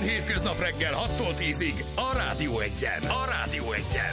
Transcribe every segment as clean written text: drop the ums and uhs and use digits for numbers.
hétköznap reggel 6-tól 10-ig a Rádió Egyen. A Rádió Egyen.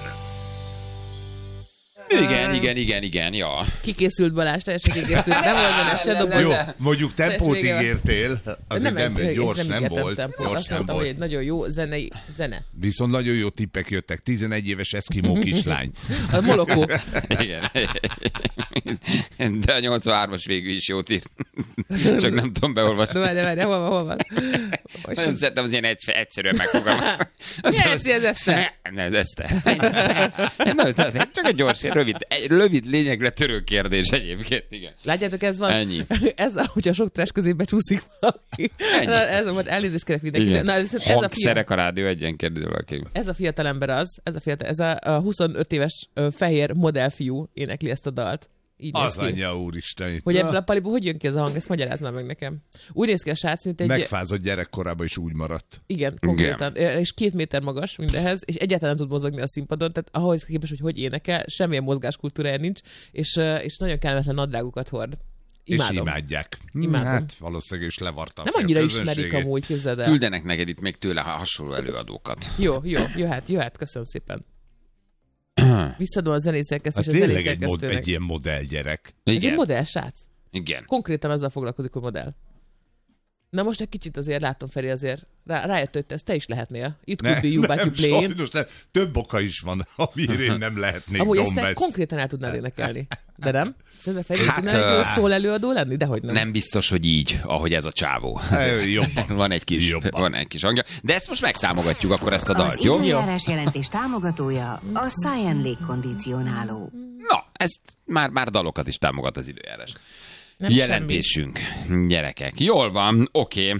Igen, ja. Kikészült Balázs, teljesen kikészült. Nem volt benne se dobozás. Jó, mondjuk tempót ígértél, azért nem gyors, nem volt. Azt mondtam, hogy egy nagyon jó zene. Viszont nagyon jó tippek jöttek. 11 éves eszkimó kislány. A Molokó. Igen. De a 83-as végül is jót írt. Csak nem tudom beolvasni. Várj, hol van? Nagyon szeretem az ilyen egyszerűen megfogalmazni. Ez Eszter. Nem, ez Eszter. Csak egy gyors, rövid lényegre törő kérdés egyébként, igen. Látjátok, ez van. Ennyi. Ez, hogyha sok trás közé becsúszik valaki. Ez a elnézést kérek mindenkinek. Hangszerek a Rádió Egyen, kérdezi valaki. Ez a fiatalember ez a 25 éves fehér modellfiú énekli ezt a dalt. Így az anyja úristen. Hogy ebből a paliból hogy jön ki ez a hang, ezt magyarázná meg nekem. Úgy néz ki a srác, mint egy... Megfázott gyerekkorában is úgy maradt. Igen, konkrétan. És 2 méter magas mindehhez, és egyáltalán nem tud mozogni a színpadon, tehát ahhoz képest, hogy énekel, semmilyen mozgáskultúrája nincs, és nagyon kellemetlen nadrágokat hord. Imádom. És imádják. Imádom. Hát valószínűleg is levartam. Nem annyira ismerik amúgy, képzeld el. Küldenek neked itt még tőle hasonló előadókat. Jó, jöhet, köszönöm szépen. Visszadom a zenészerkesztést. Hát tényleg egy ilyen modellgyerek. Ez egy modell, srác. Igen. Konkrétan azzal foglalkozik, hogy modell. Na most egy kicsit azért látom, Feri, azért rájött, hogy te is lehetnél. It could be you, but you play. Sajnos nem. Több oka is van, amire én nem lehetnék amúgy Don ezt te West. konkrétan el tudnád énekelni. De nem? Szerintem Feri, tudnál egy jó szól előadó lenni? Dehogy nem. Nem biztos, hogy így, ahogy ez a csávó. Jobban. Van egy kis hangja. De ezt most megtámogatjuk akkor ezt a dalt, az jó? Az időjárás jelentés támogatója a Science légkondicionáló. Na, ezt már dalokat is támogat az időjárás. Nem jelentésünk, semmi. Gyerekek. Jól van, oké.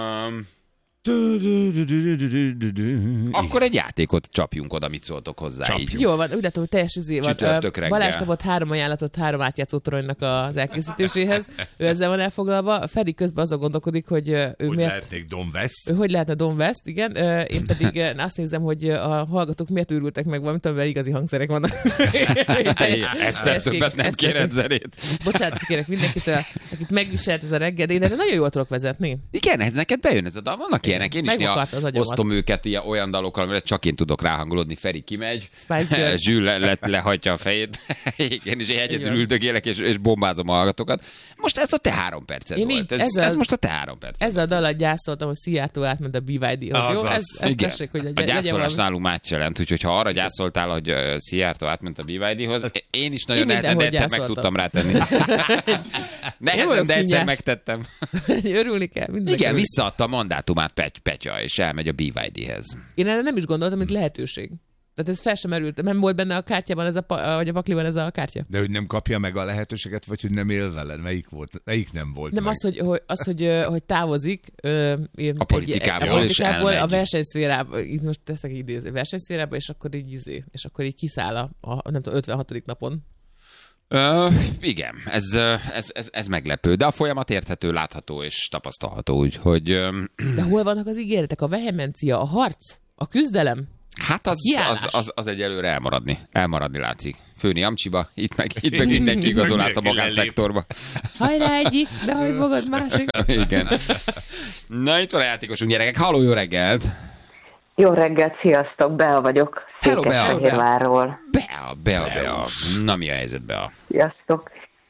Akkor egy játékot csapjunk oda, mit szóltok hozzá. Így. Jó van, úgy látom, hogy teljes izé van. Balázs kapott 3 ajánlatot 3 átjátszó toronynak az elkészítéséhez. Ő ezzel van elfoglalva. Feri közben azon gondolkodik, hogy hogy lehetnék Don West. Hogy lehetne Don West, igen. Én pedig azt nézem, hogy a hallgatók miért őrültek meg valamit, amivel igazi hangszerek vannak. Ezt többet nem kéred zenét. Bocsánat, kérek mindenkitől, akit megviselt ez a reggel, de nagyon jól tudok vezetni. Igen, ez neked bejön ez a dal. Vannak ilyenek. Én is osztom őket ilyen olyan dalokkal, amire csak én tudok ráhangolódni. Feri kimegy, Zsül lehagyja a fejét. Igen, és én egyedül üldögélek, és bombázom a hallgatókat. Most ez a te 3 perced volt. Ez most a te 3 perced. Ezzel a dallat gyászoltam, hogy Szijjártó átment a BYD-hoz. Jó? Tessék, hogy a gyászolás nálunk más jelent, úgyhogy ha arra gyászoltál, hogy Szijjártó átment a BYD-hoz, én is nagyon nehezen, de egyszer meg tudtam rátenni. Nehezen, de egyszer megtettem. Örülni kell. Igen, visszaadta a mandátumát Petya, és elmegy a BYD-hez. Én erre nem is gondoltam, mint lehetőség. Tehát ez fel sem merült. Nem volt benne a kártyában, vagy a pakliban ez a kártya? De hogy nem kapja meg a lehetőséget, vagy hogy nem él veled? Melyik nem volt nem meg? hogy távozik a politikából, és elmegy. A versenyszférába, itt most teszek egy idéző, versenyszférába, és akkor így kiszáll a nem tudom, 56. napon. Igen, ez meglepő, de a folyamat érthető, látható és tapasztalható, úgyhogy... De hol vannak az ígéretek, a vehemencia, a harc, a küzdelem? Hát az egyelőre elmaradni látszik. Főni Amcsiba, itt meg mindenki igazol át a magánszektorba. Hajrá egyik, de hogy magad másik. Igen. Na, itt van a játékosunk, gyerekek. Halló, jó reggelt! Jó reggelt, sziasztok, Bea vagyok. Hello, Székesfehérvárról. Bea. Na, mi a helyzet, Bea? Sziasztok.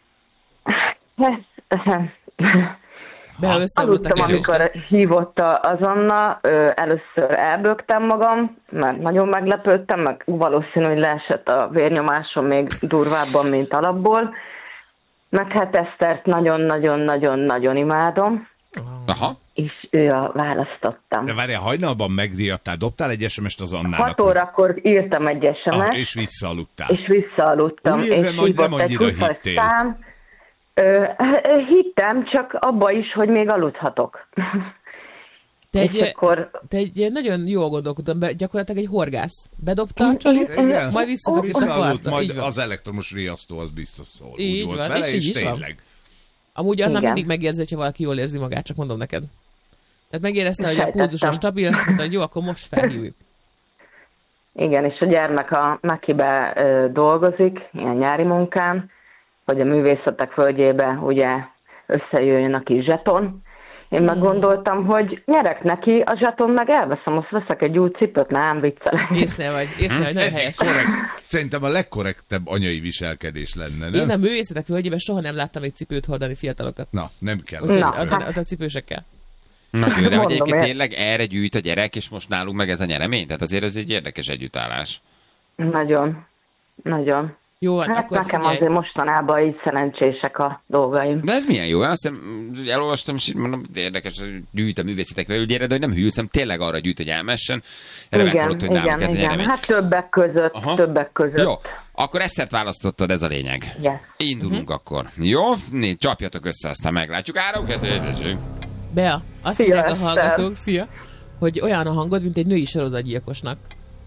Aludtam, amikor hívott az Anna, először elbögtem magam, mert nagyon meglepődtem, meg valószínű, hogy leesett a vérnyomásom még durvábban, mint alapból. Meg hát Esztert nagyon-nagyon-nagyon-nagyon imádom. Aha. És őre választottam. De várjál, hajnalban megriadtál, dobtál egy SMS-t az Annának? 6 órakor írtam egy SMS-t. És visszaaludtál. És visszaaludtam. Úgy érzem, hogy nem annyira hittél. Hittem, csak abba is, hogy még aludhatok. Te egy nagyon jól gondolkodom, gyakorlatilag egy horgász. Bedobta a csalit, majd visszaaludt, majd az elektromos riasztó az biztos szól. Így úgy van, volt vele, és tényleg. Amúgy annak mindig megérzi, hogyha valaki jól érzi magát, csak mondom neked. Tehát megérezte, hogy a pulzuson stabil, mondta, hogy jó, akkor most felhívjuk. Igen, és a gyermek a Mekibe dolgozik, ilyen nyári munkán, hogy a művészetek földjébe ugye összejöjjön a kis zseton, Én meg gondoltam, hogy nyerek neki, a zsaton meg elveszem, azt veszek egy új cipőt, nem viccelek. Észnél vagy, nagyon helyes. Szerintem a legkorrektebb anyai viselkedés lenne, nem? Én a művészetek völgyében soha nem láttam egy cipőt hordani fiatalokat. Na, nem kell. Ott a cipősekkel. Na, de hogy egyébként tényleg erre gyűjt a gyerek, és most nálunk meg ez a nyeremény? Tehát azért ez egy érdekes együttállás. Nagyon. Jó, hát akkor nekem azért mostanában így szerencsések a dolgaim. De ez milyen jó, azt hiszem, elolvastam, és mondom, érdekes, hogy gyűjt a művészetek völgyére, de hogy nem hűlszem, tényleg arra gyűjt, hogy elmessen. Igen. Hát többek között. Jó, akkor Esztert választottad, ez a lényeg. Yes. Indulunk akkor. Jó? Csapjatok össze, aztán meglátjuk. 3, 2, 1. Bea, azt írják a hallgatók, szia, hogy olyan a hangod, mint egy női sorozatgyilkosnak.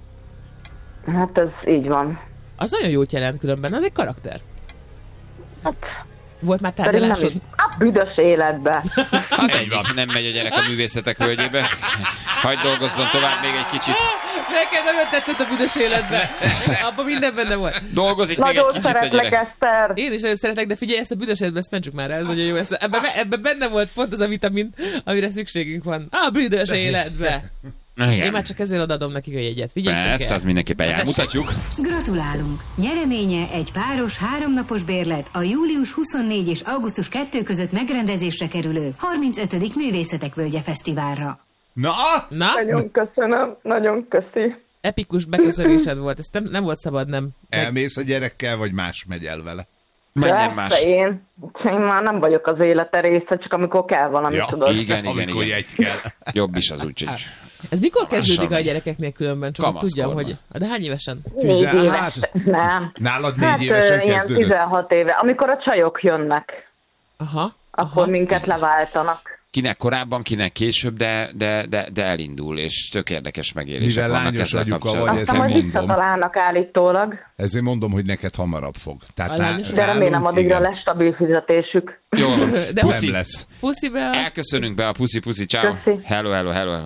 Hát ez így van. Az nagyon jót jelent különben, az egy karakter. Hát, volt már tárgyalásod? A büdös életbe. Hát nem megy a gyerek a művészetek völgyébe. Hagyd dolgozzon tovább még egy kicsit. Nekem nagyon tetszett a büdös életbe. Abban minden benne volt. Dolgozik még egy kicsit a gyerek. Eszter. Én is nagyon szeretlek, de figyelj, ezt a büdös életbe, ezt mentsük már el, ez nagyon jó. Ebben benne volt pont az a vitamin, amire szükségünk van. A büdös életbe. Igen. Én már csak ezért odaadom nekik a jegyet. Figyelj csak el. Az mindenképpen jár. Mutatjuk. Gratulálunk! Nyereménye egy páros 3 napos bérlet a július 24 és augusztus 2 között megrendezésre kerülő 35. Művészetek Völgye Fesztiválra. Na? Nagyon köszönöm, nagyon köszi. Epikus beköszönésed volt, ezt nem volt szabad, nem. Elmész a gyerekkel, vagy más megy el vele? Menjen más. Én már nem vagyok az élete része, csak amikor kell valami, tudod. Igen. Amikor jegy kell. Jobb is az úgyhogy. Ez mikor kezdődik a gyerekeknél különben? Csak tudjam, hogy... De hány évesen? 4 éves. Nem. Nálad 4 évesen kezdődött? Ilyen 16 éve. Amikor a csajok jönnek. Akkor minket leváltanak. Kinek korábban, kinek később, de elindul, és tök érdekes megélések vannak ezzel kapcsolatban. Vagy, aztán majd visszatalálnak állítólag. Ezért mondom, hogy neked hamarabb fog. De remélem addigra lesz stabil fizetésük. Jó, de nem lesz. Puszi be. Elköszönünk be a puszi, ciao. Hello.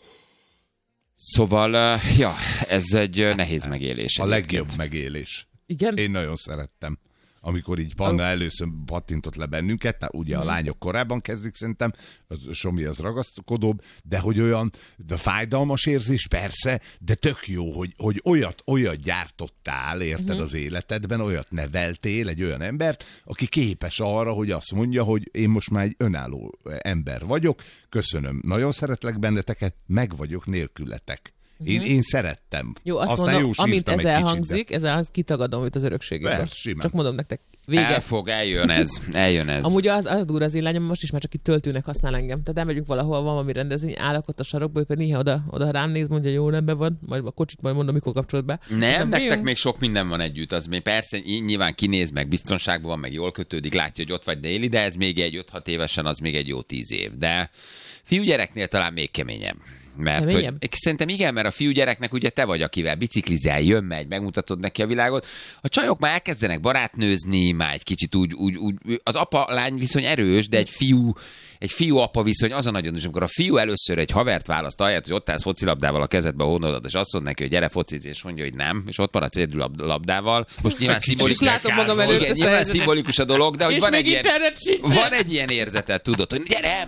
Szóval, ez egy nehéz megélés. A legjobb megélés. Igen? Én nagyon szerettem. Amikor így Panna először pattintott le bennünket, ugye a lányok korábban kezdik szerintem, a Somi az ragaszkodóbb, de hogy olyan, de fájdalmas érzés persze, de tök jó, hogy olyat gyártottál, érted az életedben, olyat neveltél, egy olyan embert, aki képes arra, hogy azt mondja, hogy én most már egy önálló ember vagyok, köszönöm, nagyon szeretlek benneteket, meg vagyok nélkületek. Én szerettem. Jó, azt aztán mondom, amint ez elhangzik, kitagadom itt az örökségéből. Csak mondom nektek. Vége. Eljön ez. Amúgy az durva az én lányom, most is már csak itt töltőnek használ engem. Tehát elmegyünk valahol, van valami rendezvény, állok ott a sarokba, hogy néha oda rám néz, mondja, jó, rendben van, majd a kocsit majd mondom, mikor kapcsolod be. Nem, nektek még sok minden van együtt. Az még persze nyilván kinéz, meg biztonságban van, meg jól kötődik, látja, hogy ott vagy déli, de ez még egy 5-6 évesen, az még egy jó 10 év. De fiúgyereknél talán még keményebb. Mert hogy, szerintem igen, mert a fiúgyereknek ugye te vagy, akivel biciklizel, jön, megy, megmutatod neki a világot. A csajok már elkezdenek barátnőzni, már egy kicsit úgy az apa-lány viszony erős, de egy fiú-apa viszony az a nagyon is, amikor a fiú először egy havert választ, ahelyett, hogy ott állsz focilabdával a kezedbe a hónodat, és azt mondod neki, hogy gyere focizni, és mondja, hogy nem, és ott maradsz egyedül a labdával. Most nyilván szimbolikus a dolog, de hogy van egy ilyen érzeted, tudod, hogy gyere,